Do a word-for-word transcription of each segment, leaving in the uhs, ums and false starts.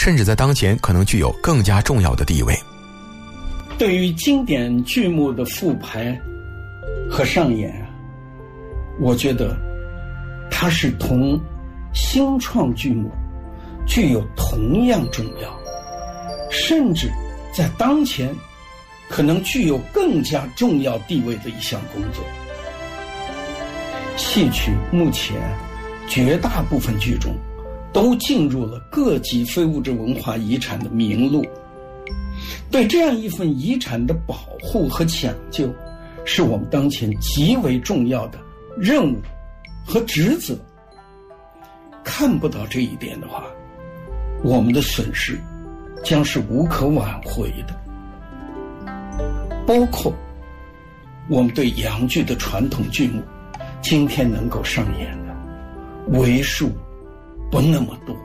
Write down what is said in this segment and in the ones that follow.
甚至在当前可能具有更加重要的地位。 对于经典剧目的复排和上演啊，我觉得它是同新创剧目具有同样重要，甚至在当前可能具有更加重要地位的一项工作。戏曲目前绝大部分剧种都进入了各级非物质文化遗产的名录，对这样一份遗产的保护和抢救是我们当前极为重要的任务和职责。看不到这一点的话，我们的损失将是无可挽回的。包括我们对洋剧的传统剧目今天能够上演的为数不那么多，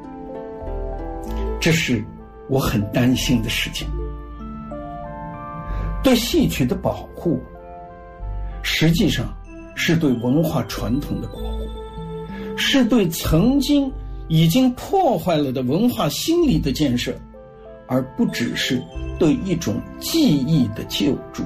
这是我很担心的事情。对戏曲的保护实际上是对文化传统的保护，是对曾经已经破坏了的文化心理的建设，而不只是对一种记忆的救助。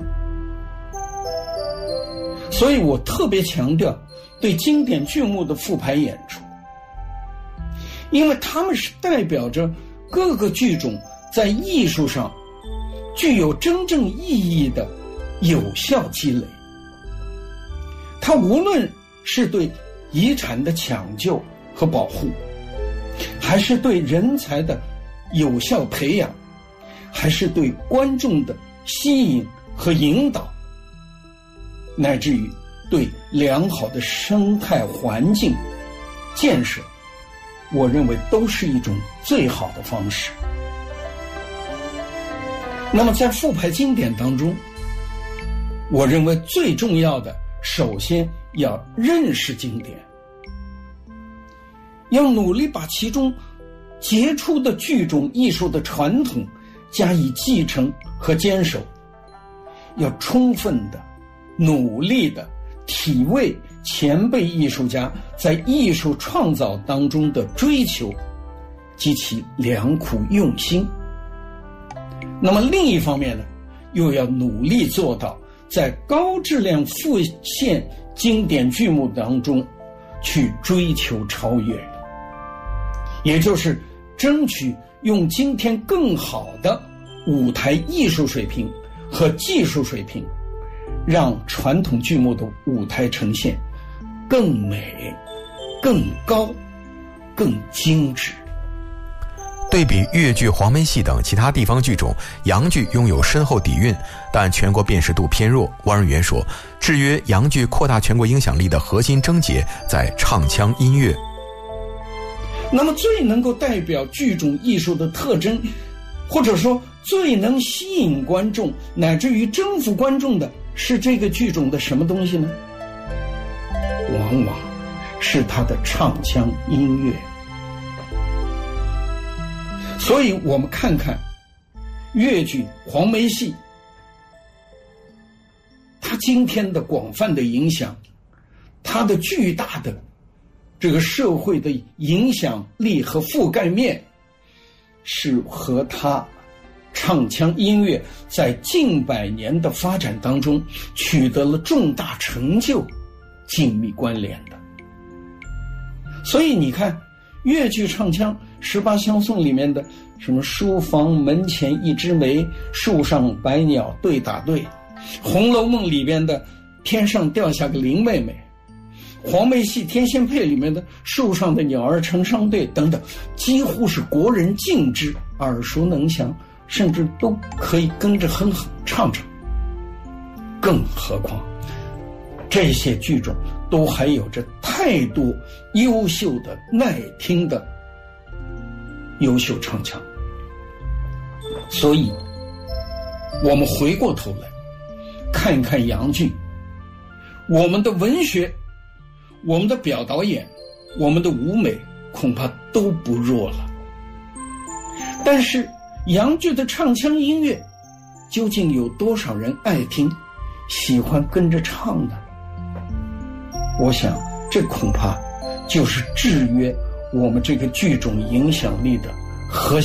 所以我特别强调对经典剧目的复排演出，因为它们是代表着各个剧种在艺术上具有真正意义的有效积累。它无论是对遗产的抢救和保护，还是对人才的有效培养，还是对观众的吸引和引导，乃至于对良好的生态环境建设，我认为都是一种最好的方式。那么在复排经典当中，我认为最重要的，首先要认识经典，要努力把其中杰出的剧种艺术的传统加以继承和坚守，要充分的努力的体味前辈艺术家在艺术创造当中的追求及其良苦用心。那么另一方面呢，又要努力做到在高质量复现经典剧目当中去追求超越，也就是争取用今天更好的舞台艺术水平和技术水平，让传统剧目的舞台呈现更美、更高、更精致。 对比越剧、黄梅戏等其他地方剧种，洋剧拥有深厚底蕴，但全国辨识度偏弱。汪润元说，制约洋剧扩大全国影响力的核心症结在唱腔音乐。 那么最能够代表剧种艺术的特征，或者说最能吸引观众乃至于征服观众的，是这个剧种的什么东西呢？往往是它的唱腔音乐。所以我们看看越剧、黄梅戏，它今天的广泛的影响，它的巨大的这个社会的影响力和覆盖面，是和它唱腔音乐在近百年的发展当中取得了重大成就紧密关联的。所以你看越剧唱腔十八相送里面的什么书房门前一枝梅，树上百鸟对打对，红楼梦里边的天上掉下个林妹妹，黄梅戏天仙配里面的树上的鸟儿成双对等等，几乎是国人尽知，耳熟能详，甚至都可以跟着哼哼唱唱。更何况这些剧种都还有着太多优秀的耐听的优秀唱腔。所以我们回过头来看一看洋剧，我们的文学、我们的表导演、我们的舞美恐怕都不弱了。但是洋剧的唱腔音乐究竟有多少人爱听、喜欢跟着唱呢？我想这恐怕就是制约我们这个剧种影响力的核心